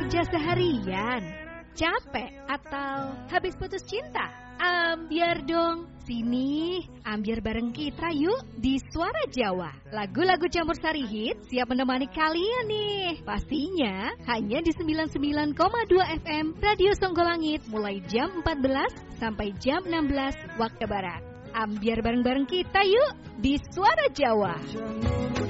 Kerja seharian, capek atau habis putus cinta? Ambiar dong, sini ambiar bareng kita yuk di Suara Jawa. Lagu-lagu campur sari hit siap menemani kalian nih. Pastinya hanya di 99,2 FM Radio Songgolangit mulai jam 14 sampai jam 16 waktu barat. Ambiar bareng-bareng kita yuk di Suara Jawa.